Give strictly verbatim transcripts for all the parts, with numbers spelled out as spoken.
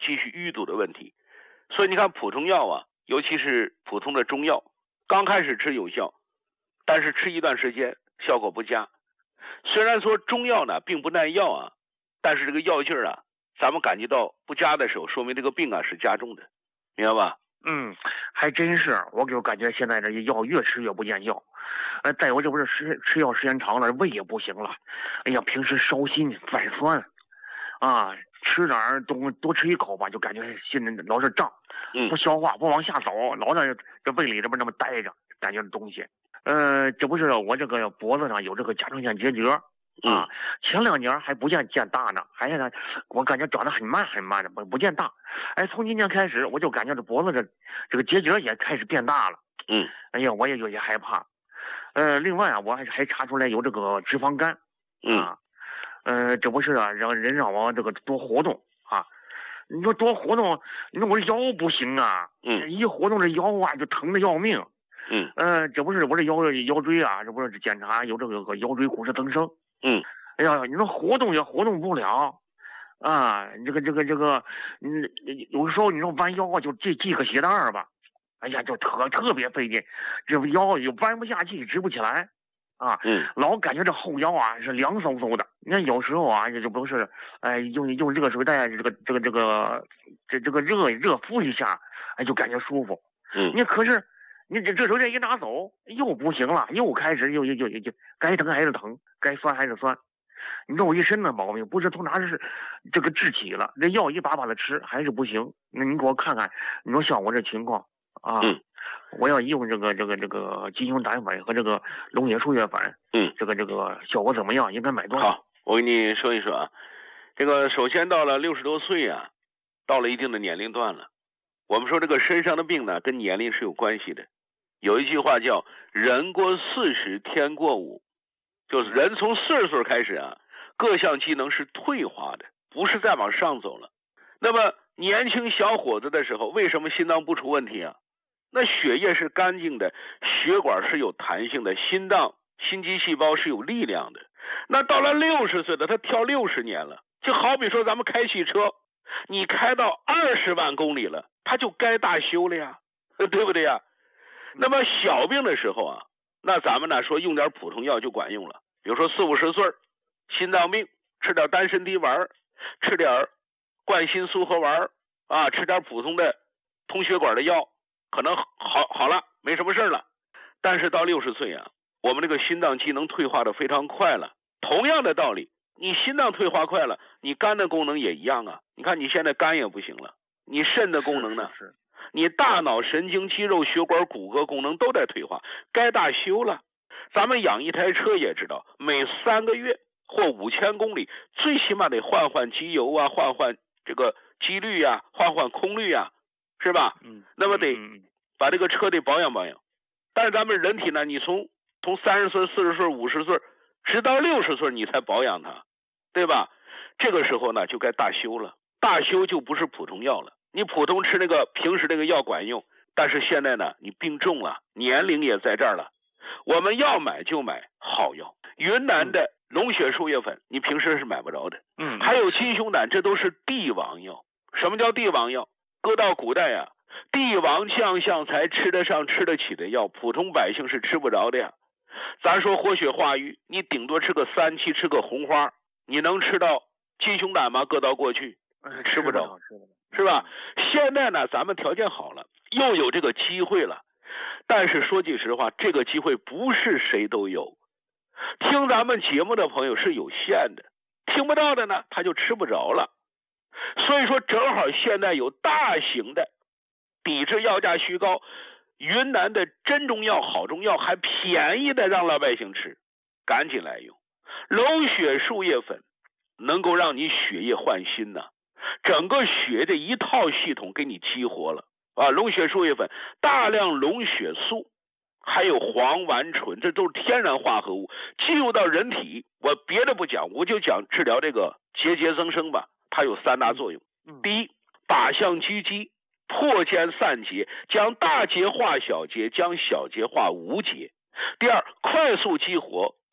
继续淤堵的问题。所以你看普通药啊，尤其是普通的中药，刚开始吃有效，但是吃一段时间效果不佳。虽然说中药呢并不耐药啊，但是这个药劲儿啊，咱们感觉到不佳的时候，说明这个病啊是加重的，明白吧？ 嗯，还真是，我就感觉现在这药越吃越不见效，呃，再有这不是吃吃药时间长了，胃也不行了，哎呀，平时烧心反酸，啊，吃点儿多多吃一口吧，就感觉心里老是胀，不消化，不往下走，老在这胃里这不那么待着，感觉东西，呃，这不是我这个脖子上有这个甲状腺结节。啊，前两年还不见见大呢，还是我感觉长得很慢很慢的，不不见大。哎，从今年开始，我就感觉这脖子这这个结节也开始变大了。 嗯， 哎呀，我也有些害怕。呃，另外啊，我还还查出来有这个脂肪肝。啊，呃，这不是啊，让人让我这个多活动啊。你说多活动，你说我腰不行啊。 嗯， 一活动这腰啊就疼的要命。 嗯， 呃，这不是我这腰腰椎啊，这不是检查有这个腰椎骨质增生。 嗯， 哎呀，你说活动也活动不了，啊，这个这个这个，嗯，有时候你说弯腰啊，就系系个鞋带儿吧，哎呀，就特特别费劲，这腰又弯不下去，直不起来，啊， 嗯， 老感觉这后腰啊是凉飕飕的。你看有时候啊，这就不是，哎，用用热水袋这个这个这个这这个热热敷一下，哎，就感觉舒服。 嗯， 你可是。你这这手这一拿走又不行了，又开始又又又又该疼还是疼，该酸还是酸。你说我一身的毛病，不知从哪是这个治起了，这药一把把的吃还是不行。那你给我看看，你说像我这情况啊， 嗯、 我要用这个这个这个鸡胸胆粉和这个龙血树叶粉， 嗯， 这个这个效果怎么样？应该买多少？ 好，我跟你说一说啊，这个首先到了六十多岁啊，到了一定的年龄段了，我们说这个身上的病呢，跟年龄是有关系的。有一句话叫人过四十天过五，就是人从四十岁开始啊，各项机能是退化的，不是再往上走了。那么年轻小伙子的时候，为什么心脏不出问题啊？那血液是干净的，血管是有弹性的，心脏心肌细胞是有力量的。那到了六十岁的他跳六十年了，就好比说咱们开汽车，你开到二十万公里了，他就该大修了呀，对不对呀？那么小病的时候啊，那咱们呢说用点普通药就管用了。比如说四五十岁心脏病，吃点丹参滴丸，吃点冠心苏合丸啊，吃点普通的通血管的药，可能好好了，没什么事了。但是到六十岁啊，我们这个心脏机能退化的非常快了。同样的道理，你心脏退化快了，你肝的功能也一样啊。你看你现在肝也不行了，你肾的功能呢？ 是是是你大脑、神经、肌肉、血管、骨骼功能都在退化，该大修了。咱们养一台车也知道，每三个月或五千公里，最起码得换换机油啊，换换这个机滤啊，换换空滤啊，是吧？ 嗯， 那么得把这个车得保养保养。但是咱们人体呢，你从从三十岁、四十岁、五十岁，直到六十岁，你才保养它，对吧？这个时候呢，就该大修了。大修就不是普通药了。你普通吃那个平时那个药管用，但是现在呢，你病重了，年龄也在这儿了，我们要买就买好药。云南的龙血树叶粉，你平时是买不着的。 嗯， 还有金胸胆，这都是帝王药。什么叫帝王药？搁到古代呀、啊，帝王将相才吃得上、吃得起的药，普通百姓是吃不着的呀。咱说活血化瘀，你顶多吃个三七，吃个红花，你能吃到金胸胆吗？搁到过去，吃不着。是吧？现在呢，咱们条件好了，又有这个机会了。但是说句实话，这个机会不是谁都有。听咱们节目的朋友是有限的，听不到的呢，他就吃不着了。所以说，正好现在有大型的抵制药价虚高，云南的真中药、好中药还便宜的让老百姓吃，赶紧来用龙血树叶粉，能够让你血液换新呢、啊。整个血的一套系统给你激活了啊！龙血树叶粉大量龙血素，还有黄烷醇，这都是天然化合物，进入到人体。我别的不讲，我就讲治疗这个结节增生吧。它有三大作用：第一，靶向狙击，破坚散结，将大结化小结，将小结化无结；第二，快速激活，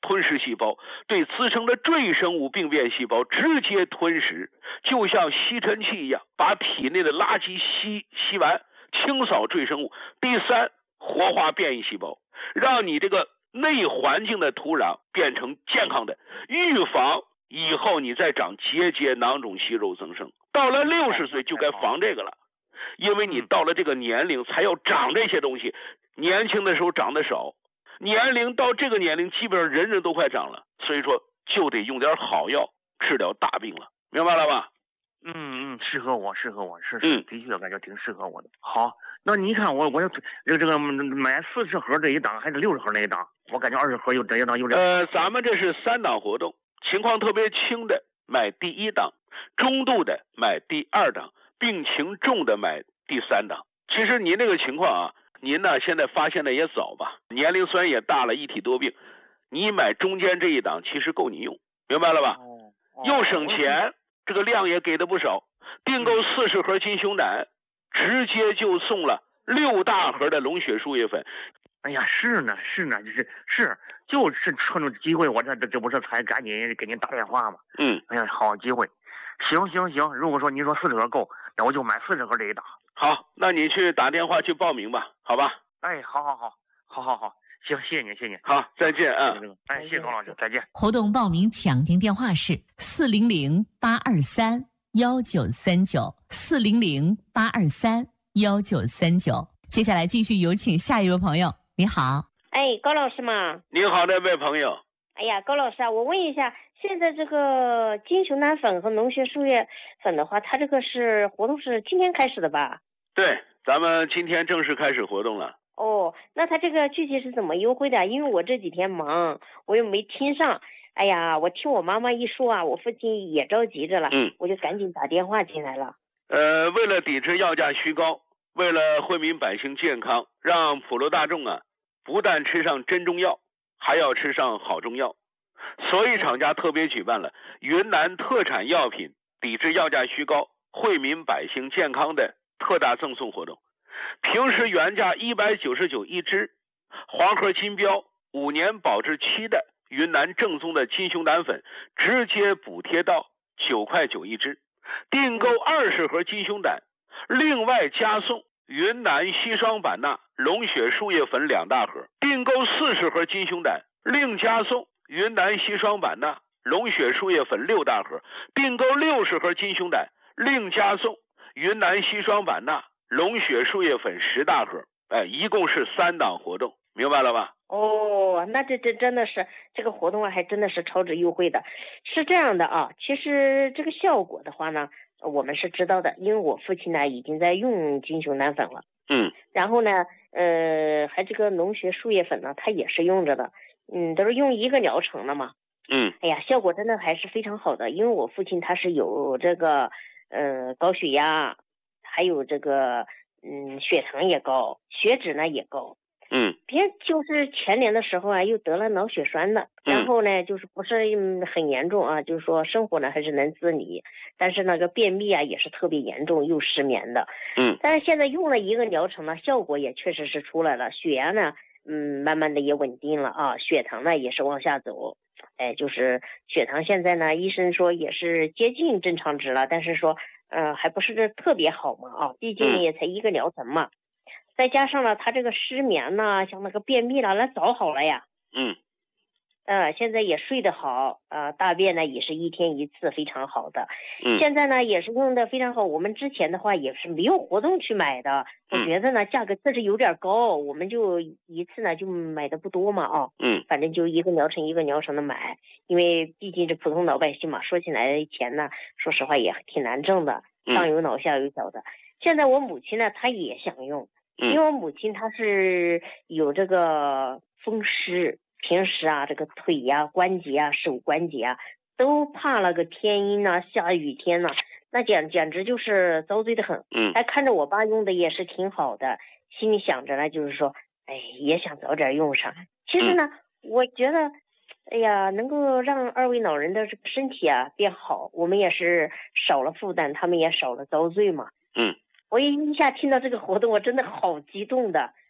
吞噬细胞，对滋生的赘生物病变细胞直接吞噬，就像吸尘器一样，把体内的垃圾吸吸完，清扫赘生物。第三，活化变异细胞，让你这个内环境的土壤变成健康的，预防以后你再长结节、囊肿、息肉增生。到了六十岁就该防这个了，因为你到了这个年龄才要长这些东西，年轻的时候长得少。年龄到这个年龄，基本上人人都快长了，所以说就得用点好药治疗大病了，明白了吧？ 嗯嗯，适合我，适合我，是是，的确感觉挺适合我的。好，那你看我我要这个这个买四十盒这一档还是六十盒那一档？我感觉二十盒有这一档有这。 呃，咱们这是三档活动，情况特别轻的买第一档，中度的买第二档，病情重的买第三档。其实您那个情况啊。您呢，现在发现的也早吧，年龄虽然也大了，一体多病，你买中间这一档其实够你用，明白了吧？ 哦哦、 又省钱，这个量也给的不少。订购四十盒金熊胆，直接就送了六大盒的龙血输液粉。 哎呀，是呢是呢，就是是就是趁着机会，我这这这不是才赶紧给您打电话吗？ 嗯， 哎呀，好机会，行行行，如果说您说四十盒够，那我就买四十盒这一档。 好，那你去打电话去报名吧，好吧？ 哎，好好好，好好好，行，谢谢您，谢谢您。 好，再见啊！ 哎，谢谢董老师，再见。 活动报名抢订电话是四零零八二三幺九三九四零零八二三幺九三九。接下来继续有请下一位朋友，你好。 哎，高老师吗？ 你好，那位朋友。 哎呀，高老师啊，我问一下，现在这个金熊胆粉和龙血输液粉的话，它这个是活动是今天开始的吧？ 对，咱们今天正式开始活动了。 哦，那它这个具体是怎么优惠的？因为我这几天忙，我又没听上。哎呀，我听我妈妈一说啊，我父亲也着急着了， 嗯， 我就赶紧打电话进来了。 呃，为了抵制药价虚高，为了惠民百姓健康，让普罗大众啊不但吃上真中药，还要吃上好中药，所以厂家特别举办了云南特产药品抵制药价虚高、惠民百姓健康的特大赠送活动。平时原价一百九十九一支，黄盒金标五年保质期的云南正宗的金熊胆粉，直接补贴到九块九一支。订购二十盒金熊胆，另外加送云南硒霜版纳龙血输液粉两大盒。订购四十盒金熊胆，另加送云南硒霜版纳龙血输液粉六大盒。订购六十盒金熊胆，另加送云南硒霜版纳龙血输液粉十大盒。哎，一共是三档活动，明白了吧？ 哦，那这这真的是这个活动啊，还真的是超值优惠的。是这样的啊，其实这个效果的话呢，我们是知道的，因为我父亲呢已经在用金熊胆粉了。 嗯。 然后呢，呃，还这个龙血输液粉呢，他也是用着的。嗯，都是用一个疗程的嘛。 嗯。 哎呀，效果真的还是非常好的，因为我父亲他是有这个呃高血压，还有这个嗯血糖也高，血脂呢也高。 嗯， 别就是前年的时候啊，又得了脑血栓的，然后呢，就是不是很严重啊，就是说生活呢还是能自理，但是那个便秘啊也是特别严重，又失眠的。 嗯， 但是现在用了一个疗程呢，效果也确实是出来了，血压呢，嗯，慢慢的也稳定了啊，血糖呢也是往下走，哎，就是血糖现在呢，医生说也是接近正常值了，但是说，呃，还不是特别好嘛啊，毕竟也才一个疗程嘛。再加上了他这个失眠呢，像那个便秘了，那早好了呀。 嗯。 呃，现在也睡得好，呃，大便呢也是一天一次，非常好的。 嗯。 现在呢也是用的非常好。我们之前的话也是没有活动去买的，我觉得呢价格确实有点高，我们就一次呢就买的不多嘛啊。 嗯。 反正就一个疗程一个疗程的买，因为毕竟是普通老百姓嘛，说起来钱呢，说实话也挺难挣的，上有老下有小的。现在我母亲呢，她也想用。因为我母亲她是有这个风湿，平时啊这个腿呀、啊、关节啊、手关节啊都怕那个天阴啊、下雨天呐、啊，那简简直就是遭罪的很。 嗯， 还看着我爸用的也是挺好的，心里想着呢，就是说，哎，也想早点用上。其实呢，我觉得，哎呀，能够让二位老人的这个身体啊变好，我们也是少了负担，他们也少了遭罪嘛。 嗯。 我一下听到这个活动，我真的好激动的，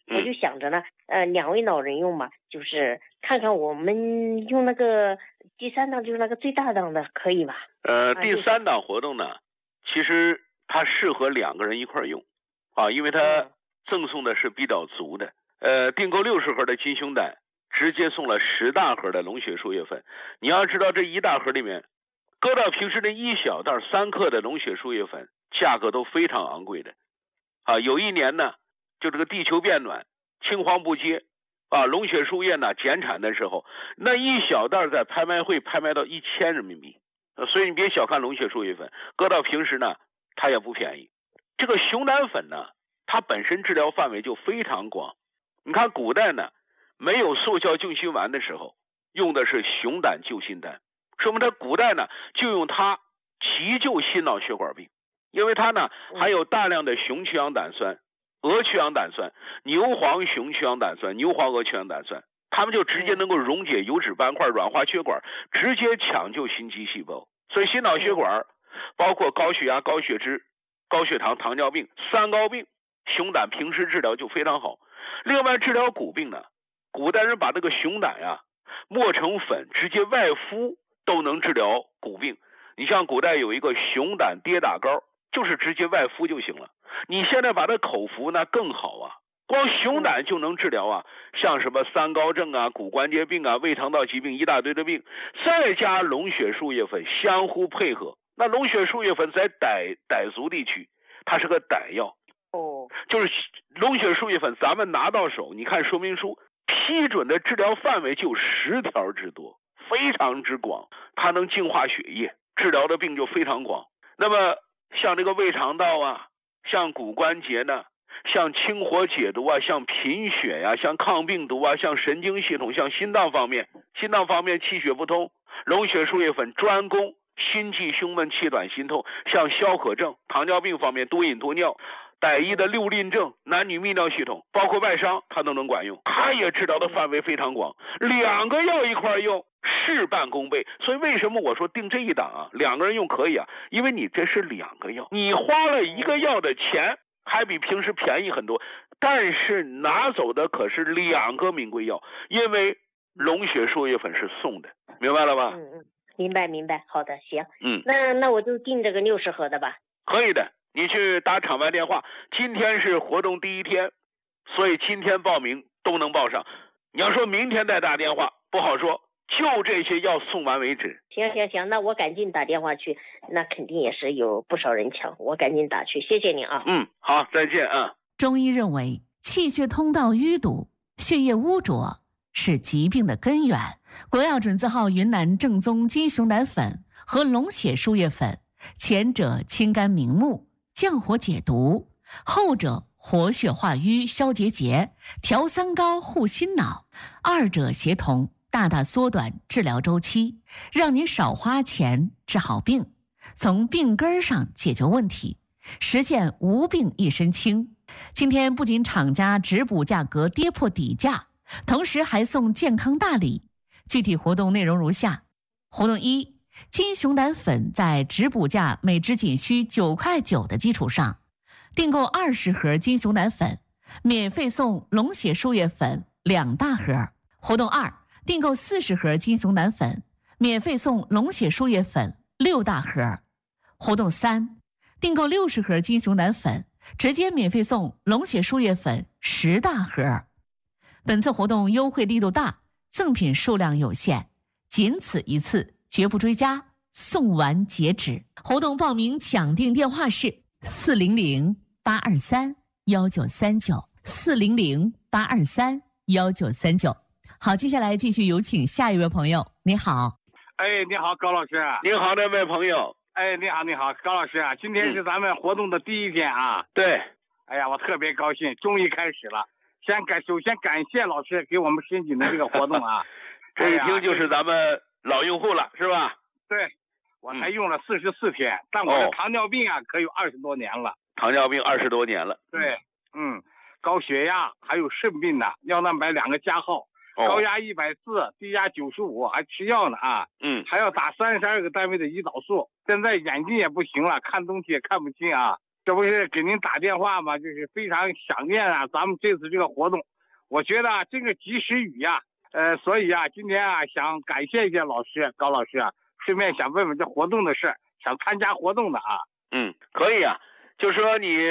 我就想着呢，呃，两位老人用嘛，就是看看我们用那个第三档，就是那个最大档的，可以吧？ 呃， 啊第三档活动呢，其实它适合两个人一块儿用，啊，因为它赠送的是比较足的。呃，订购六十盒的金熊胆，直接送了十大盒的龙血输液粉。你要知道，这一大盒里面，搁到平时的一小袋三克的龙血输液粉，价格都非常昂贵的。啊，有一年呢，就这个地球变暖，青黄不接，啊，龙血输液呢减产的时候，那一小袋在拍卖会拍卖到一千人民币。呃，所以你别小看龙血输液粉，搁到平时呢，它也不便宜。这个熊胆粉呢，它本身治疗范围就非常广。你看古代呢，没有速效救心丸的时候，用的是熊胆救心丹，说明它古代呢就用它急救心脑血管病，因为它呢含有大量的熊去氧胆酸、鹅去氧胆酸、牛黄熊去氧胆酸、牛黄鹅去氧胆酸，它们就直接能够溶解油脂斑块、软化血管，直接抢救心肌细胞。所以心脑血管包括高血压、高血脂、高血糖、糖尿病、三高病，熊胆平时治疗就非常好。另外治疗骨病呢，古代人把这个熊胆呀磨成粉，直接外敷都能治疗骨病。你像古代有一个熊胆跌打膏，就是直接外敷就行了。你现在把它口服那更好啊，光熊胆就能治疗啊，像什么三高症啊、骨关节病啊、胃肠道疾病一大堆的病，再加龙血输液粉相互配合。那龙血输液粉在傣傣族地区，它是个傣药。 哦， 就是龙血输液粉，咱们拿到手，你看说明书批准的治疗范围就十条之多，非常之广。它能净化血液，治疗的病就非常广。那么像这个胃肠道啊，像骨关节呢，像清火解毒啊，像贫血呀、啊，像抗病毒啊，像神经系统，像心脏方面，心脏方面气血不通，龙血输液粉专攻心悸、胸闷、气短、心痛，像消渴症、糖尿病方面多饮多尿。傣医的六令症、男女泌尿系统，包括外伤，它都能管用。它也治疗的范围非常广，两个药一块用，事半功倍。所以为什么我说定这一档啊，两个人用可以啊？因为你这是两个药，你花了一个药的钱，还比平时便宜很多，但是拿走的可是两个名贵药，因为龙血输液粉是送的，明白了吧？ 嗯嗯，明白明白，好的，行。 嗯， 那那我就定这个六十盒的吧。 可以的。你去打场外电话，今天是活动第一天，所以今天报名都能报上。你要说明天再打电话，不好说，就这些药送完为止。 行行行，那我赶紧打电话去，那肯定也是有不少人抢，我赶紧打去，谢谢你啊。 嗯，好，再见啊。 中医认为，气血通道淤堵、血液污浊是疾病的根源。国药准字号云南正宗金熊胆粉和龙血输液粉，前者清肝明目、降火解毒，后者活血化瘀、消结节、调三高、护心脑，二者协同，大大缩短治疗周期，让您少花钱治好病，从病根上解决问题，实现无病一身轻。今天不仅厂家直补价格跌破底价，同时还送健康大礼。具体活动内容如下：活动一，金熊胆粉在直补价每支仅需九块九的基础上，订购二十盒金熊胆粉，免费送龙血输液粉两大盒。活动二，订购四十盒金熊胆粉，免费送龙血输液粉六大盒。活动三，订购六十盒金熊胆粉，直接免费送龙血输液粉十大盒。本次活动优惠力度大，赠品数量有限，仅此一次，绝不追加，送完截止。活动报名抢订电话是四零零八二三幺九三九四零零八二三幺九三九。好，接下来继续有请下一位朋友。你好。 哎，你好，高老师。 你好，那位朋友。 哎，你好，你好，高老师啊，今天是咱们活动的第一天啊。 嗯、对。 哎呀，我特别高兴，终于开始了。先感首先感谢老师给我们申请的这个活动啊。 这一听就是咱们老用户了，是吧？ 对，我才用了四十四天，嗯、但我的糖尿病啊，可有二十多年了。 糖尿病二十多年了。 对，嗯，高血压还有肾病的，尿蛋白两个加号，哦、高压一百四，低压九十五，还吃药呢啊。 嗯。 还要打三十二个单位的胰岛素。现在眼睛也不行了，看东西也看不清啊。 这不是给您打电话吗？就是非常想念啊，咱们这次这个活动，我觉得啊，这个及时雨呀、啊，呃，所以啊，今天啊，想感谢一下老师高老师啊，顺便想问问这活动的事，想参加活动的啊。 嗯，可以啊，就说你。